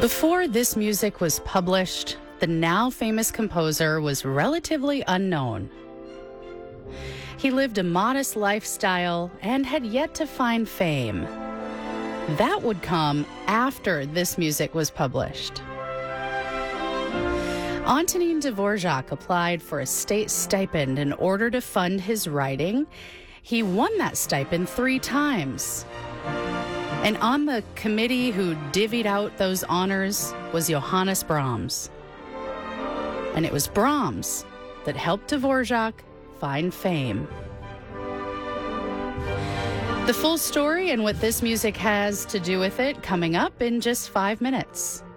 Before this music was published, the now famous composer was relatively unknown. He lived a modest lifestyle and had yet to find fame. That would come after this music was published. Antonin Dvorak applied for a state stipend in order to fund his writing. He won that stipend 3 times. And on the committee who divvied out those honors was Johannes Brahms. And it was Brahms that helped Dvorak find fame. The full story and what this music has to do with it coming up in just 5 minutes.